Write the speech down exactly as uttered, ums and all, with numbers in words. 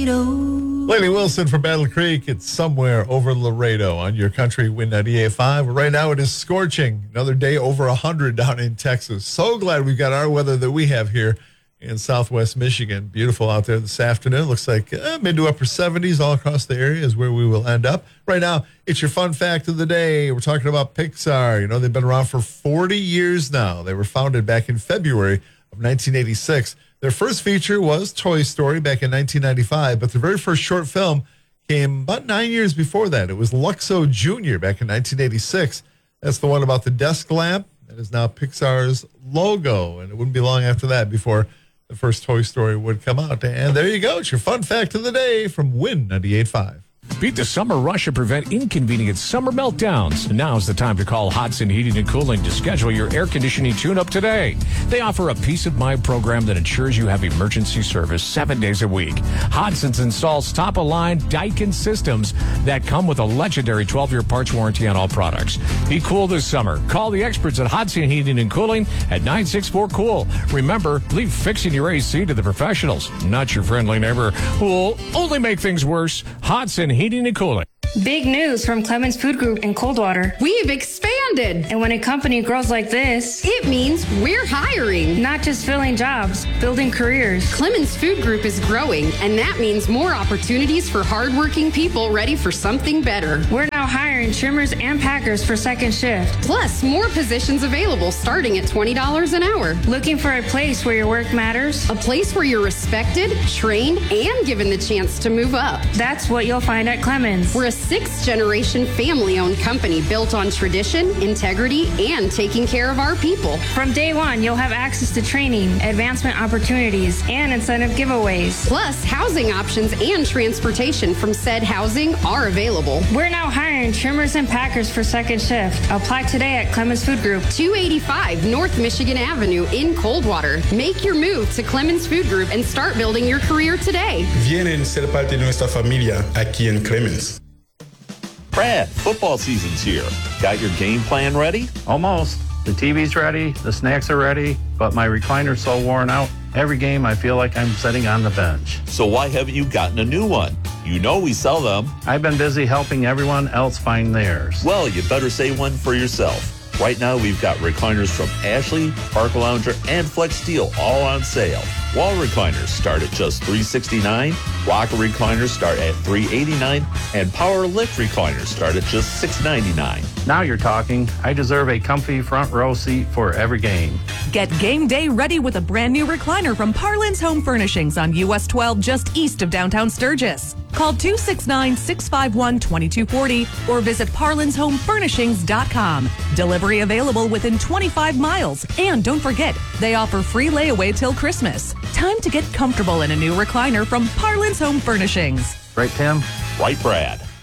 Laredo. Lady Wilson from Battle Creek. It's somewhere over Laredo on your country Win ninety-eight point five. Right now it is scorching. Another day over one hundred down in Texas. So glad we've got our weather that we have here in southwest Michigan. Beautiful out there this afternoon. Looks like uh, mid to upper seventies all across the area is where we will end up. Right now, it's your fun fact of the day. We're talking about Pixar. You know, they've been around for forty years now. They were founded back in February of nineteen eighty-six. Their first feature was Toy Story back in nineteen ninety-five, but their very first short film came about nine years before that. It was Luxo Junior back in nineteen eighty-six. That's the one about the desk lamp. That is now Pixar's logo, and it wouldn't be long after that before the first Toy Story would come out. And there you go. It's your fun fact of the day from Win ninety-eight point five. Beat the summer rush and prevent inconvenient summer meltdowns. Now's the time to call Hodson Heating and Cooling to schedule your air conditioning tune-up today. They offer a peace of mind program that ensures you have emergency service seven days a week. Hodson's installs top-of-line Daikin systems that come with a legendary twelve-year parts warranty on all products. Be cool this summer. Call the experts at Hodson Heating and Cooling at nine six four cool. Remember, leave fixing your A C to the professionals, not your friendly neighbor who will only make things worse. Hodson Heating and Cooling. Big news from Clemens Food Group in Coldwater. We've expanded. And when a company grows like this, it means we're hiring. Not just filling jobs, building careers. Clemens Food Group is growing, and that means more opportunities for hardworking people ready for something better. We're now hiring trimmers and packers for second shift. Plus, more positions available starting at twenty dollars an hour. Looking for a place where your work matters? A place where you're respected, trained, and given the chance to move up. That's what you'll find at Clemens. We're a sixth-generation family-owned company built on tradition, integrity, and taking care of our people. From day one, you'll have access to training, advancement opportunities, and incentive giveaways. Plus, housing options and transportation from said housing are available. We're now hiring trimmers and packers for second shift. Apply today at Clemens Food Group. two eighty-five North Michigan Avenue in Coldwater. Make your move to Clemens Food Group and start building your career today. Vienen ser parte de nuestra familia aquí en Clemens. Brad, football season's here. Got your game plan ready? Almost. The T V's ready, the snacks are ready, but my recliner's so worn out, every game I feel like I'm sitting on the bench. So why haven't you gotten a new one? You know we sell them. I've been busy helping everyone else find theirs. Well, you better say one for yourself. Right now, we've got recliners from Ashley, Park Lounger, and Flex Steel all on sale. Wall recliners start at just three hundred sixty-nine dollars, rocker recliners start at three hundred eighty-nine dollars, and power lift recliners start at just six hundred ninety-nine dollars. Now you're talking. I deserve a comfy front row seat for every game. Get game day ready with a brand new recliner from Parlin's Home Furnishings on U S twelve just east of downtown Sturgis. Call two six nine, six five one, two two four zero or visit parlins home furnishings dot com. Delivery available within twenty-five miles. And don't forget, they offer free layaway till Christmas. Time to get comfortable in a new recliner from Parlin's Home Furnishings. Right, Tim? Right, Brad.